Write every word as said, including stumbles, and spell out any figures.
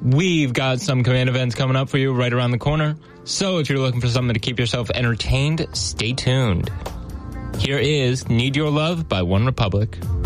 We've got some command events coming up for you right around the corner. So if you're looking for something to keep yourself entertained, stay tuned. Here is Need Your Love by One Republic.